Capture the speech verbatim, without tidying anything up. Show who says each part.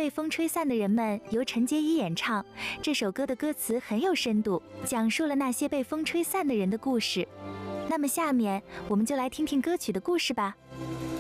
Speaker 1: 被风吹散的人们》由陈洁仪演唱。这首歌的歌词很有深度，讲述了那些被风吹散的人的故事。那么下面我们就来听听歌曲的故事吧。